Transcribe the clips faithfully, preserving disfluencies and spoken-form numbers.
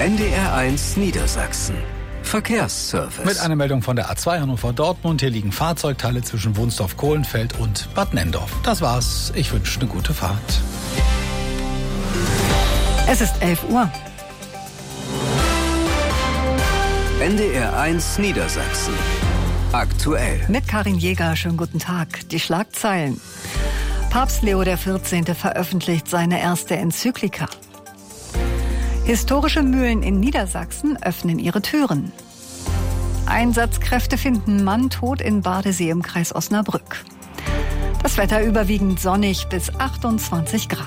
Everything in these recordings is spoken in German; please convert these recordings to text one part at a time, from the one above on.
N D R eins Niedersachsen. Verkehrsservice. Mit einer Meldung von der A zwei Hannover-Dortmund. Hier liegen Fahrzeugteile zwischen Wunsdorf-Kohlenfeld und Bad Nenndorf. Das war's. Ich wünsche eine gute Fahrt. Es ist elf Uhr. N D R eins Niedersachsen. Aktuell. Mit Karin Jäger, schönen guten Tag. Die Schlagzeilen. Papst Leo der vierzehnte veröffentlicht seine erste Enzyklika. Historische Mühlen in Niedersachsen öffnen ihre Türen. Einsatzkräfte finden Mann tot in Badesee im Kreis Osnabrück. Das Wetter überwiegend sonnig bis achtundzwanzig Grad.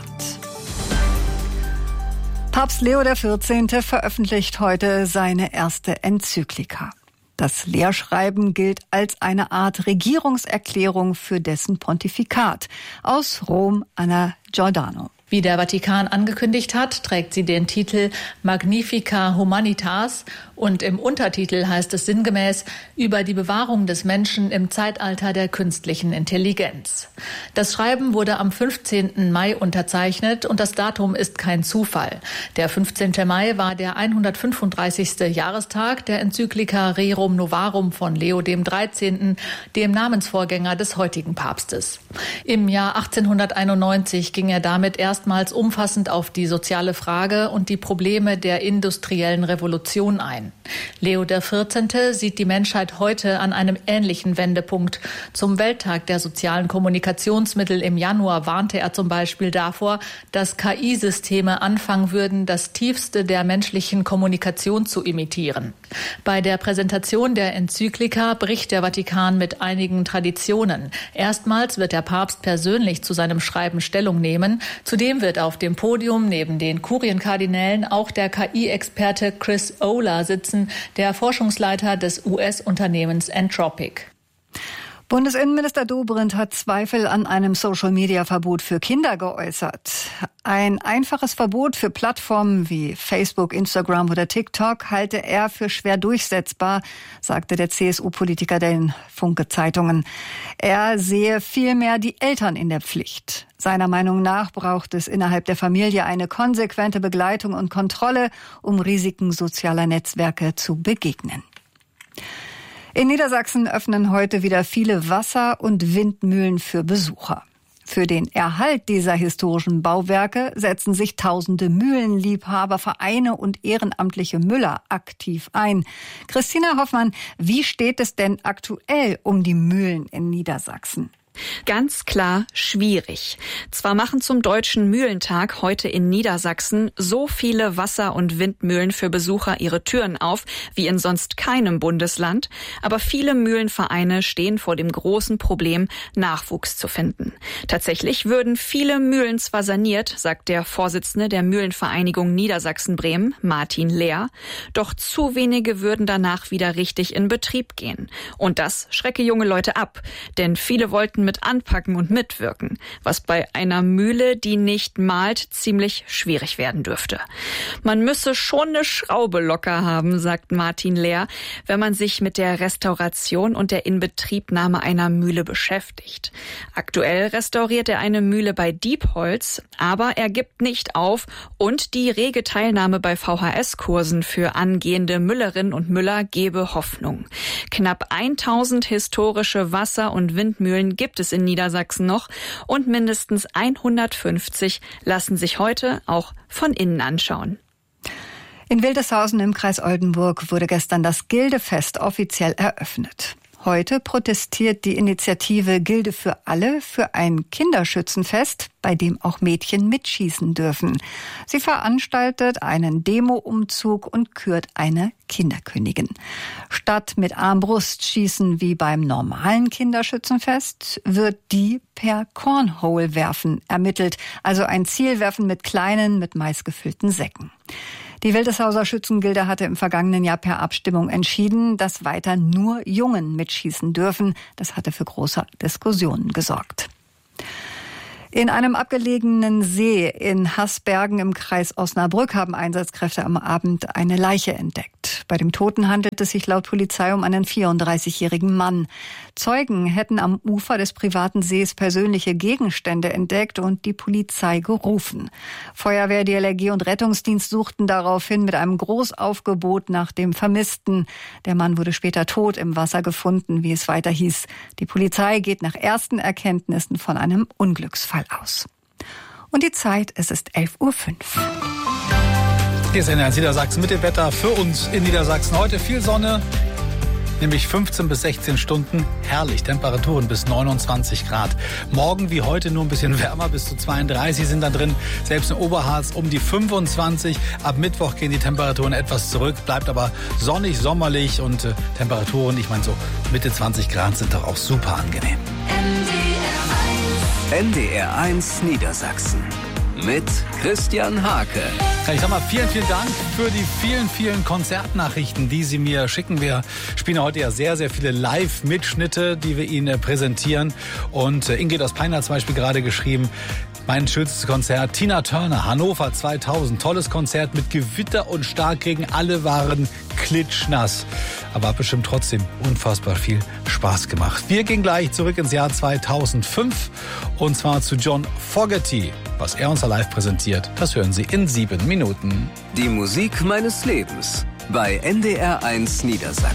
Papst Leo der vierzehnte veröffentlicht heute seine erste Enzyklika. Das Lehrschreiben gilt als eine Art Regierungserklärung für dessen Pontifikat. Aus Rom, Anna Giordano. Wie der Vatikan angekündigt hat, trägt sie den Titel Magnifica Humanitas und im Untertitel heißt es sinngemäß über die Bewahrung des Menschen im Zeitalter der künstlichen Intelligenz. Das Schreiben wurde am fünfzehnten Mai unterzeichnet und das Datum ist kein Zufall. Der fünfzehnte Mai war der hundertfünfunddreißigste Jahrestag der Enzyklika Rerum Novarum von Leo dem dreizehnten, dem Namensvorgänger des heutigen Papstes. Im Jahr achtzehnhunderteinundneunzig ging er damit erstmals umfassend auf die soziale Frage und die Probleme der industriellen Revolution ein. Leo der vierzehnte sieht die Menschheit heute an einem ähnlichen Wendepunkt. Zum Welttag der sozialen Kommunikationsmittel im Januar warnte er zum Beispiel davor, dass K I-Systeme anfangen würden, das Tiefste der menschlichen Kommunikation zu imitieren. Bei der Präsentation der Enzyklika bricht der Vatikan mit einigen Traditionen. Erstmals wird der Papst persönlich zu seinem Schreiben Stellung nehmen. Zudem wird auf dem Podium neben den Kurienkardinälen auch der K I-Experte Chris Olah sitzen, der Forschungsleiter des U S-Unternehmens Anthropic. Bundesinnenminister Dobrindt hat Zweifel an einem Social-Media-Verbot für Kinder geäußert. Ein einfaches Verbot für Plattformen wie Facebook, Instagram oder TikTok halte er für schwer durchsetzbar, sagte der C S U-Politiker den Funke-Zeitungen. Er sehe vielmehr die Eltern in der Pflicht. Seiner Meinung nach braucht es innerhalb der Familie eine konsequente Begleitung und Kontrolle, um Risiken sozialer Netzwerke zu begegnen. In Niedersachsen öffnen heute wieder viele Wasser- und Windmühlen für Besucher. Für den Erhalt dieser historischen Bauwerke setzen sich tausende Mühlenliebhaber, Vereine und ehrenamtliche Müller aktiv ein. Christina Hoffmann, wie steht es denn aktuell um die Mühlen in Niedersachsen? Ganz klar schwierig. Zwar machen zum Deutschen Mühlentag heute in Niedersachsen so viele Wasser- und Windmühlen für Besucher ihre Türen auf, wie in sonst keinem Bundesland, aber viele Mühlenvereine stehen vor dem großen Problem, Nachwuchs zu finden. Tatsächlich würden viele Mühlen zwar saniert, sagt der Vorsitzende der Mühlenvereinigung Niedersachsen-Bremen, Martin Lehr, doch zu wenige würden danach wieder richtig in Betrieb gehen. Und das schrecke junge Leute ab, denn viele wollten mit anpacken und mitwirken, was bei einer Mühle, die nicht malt, ziemlich schwierig werden dürfte. Man müsse schon eine Schraube locker haben, sagt Martin Lehr, wenn man sich mit der Restauration und der Inbetriebnahme einer Mühle beschäftigt. Aktuell restauriert er eine Mühle bei Diepholz, aber er gibt nicht auf und die rege Teilnahme bei V H S-Kursen für angehende Müllerinnen und Müller gebe Hoffnung. Knapp tausend historische Wasser- und Windmühlen gibt es in Niedersachsen noch und mindestens hundertfünfzig lassen sich heute auch von innen anschauen. In Wildeshausen im Kreis Oldenburg wurde gestern das Gildefest offiziell eröffnet. Heute protestiert die Initiative Gilde für alle für ein Kinderschützenfest, bei dem auch Mädchen mitschießen dürfen. Sie veranstaltet einen Demo-Umzug und kürt eine Kinderkönigin. Statt mit Armbrustschießen wie beim normalen Kinderschützenfest wird die per Cornhole-Werfen ermittelt, also ein Zielwerfen mit kleinen, mit Mais gefüllten Säcken. Die Wildeshauser Schützengilde hatte im vergangenen Jahr per Abstimmung entschieden, dass weiter nur Jungen mitschießen dürfen. Das hatte für große Diskussionen gesorgt. In einem abgelegenen See in Haßbergen im Kreis Osnabrück haben Einsatzkräfte am Abend eine Leiche entdeckt. Bei dem Toten handelt es sich laut Polizei um einen vierunddreißigjährigen Mann. Zeugen hätten am Ufer des privaten Sees persönliche Gegenstände entdeckt und die Polizei gerufen. Feuerwehr, D L R G und Rettungsdienst suchten daraufhin mit einem Großaufgebot nach dem Vermissten. Der Mann wurde später tot im Wasser gefunden, wie es weiter hieß. Die Polizei geht nach ersten Erkenntnissen von einem Unglücksfall aus. Und die Zeit, es ist elf Uhr fünf. Hier ist N D R Niedersachsen mit dem Wetter für uns in Niedersachsen. Heute viel Sonne, nämlich fünfzehn bis sechzehn Stunden. Herrlich, Temperaturen bis neunundzwanzig Grad. Morgen wie heute nur ein bisschen wärmer, bis zu zweiunddreißig sind da drin. Selbst im Oberharz um die fünfundzwanzig. Ab Mittwoch gehen die Temperaturen etwas zurück, bleibt aber sonnig, sommerlich und äh, Temperaturen, ich meine so Mitte zwanzig Grad sind doch auch super angenehm. N D R eins Niedersachsen mit Christian Hake. Ja, ich sag mal, vielen, vielen Dank für die vielen, vielen Konzertnachrichten, die Sie mir schicken. Wir spielen heute ja sehr, sehr viele Live-Mitschnitte, die wir Ihnen präsentieren. Und Ingrid aus Pein hat zum Beispiel gerade geschrieben, mein schönstes Konzert, Tina Turner, Hannover zweitausend. Tolles Konzert mit Gewitter und Starkregen. Alle waren klitschnass. Aber hat bestimmt trotzdem unfassbar viel Spaß gemacht. Wir gehen gleich zurück ins Jahr zweitausendfünf. Und zwar zu John Fogerty. Was er uns da live präsentiert, das hören Sie in sieben Minuten. Die Musik meines Lebens bei N D R eins Niedersachsen.